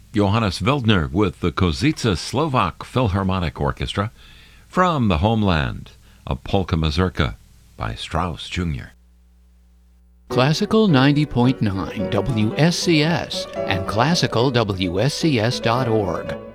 Johannes Wildner with the Kozice Slovak Philharmonic Orchestra from the homeland, a polka mazurka by Strauss Jr. Classical 90.9 WSCS and classicalwscs.org.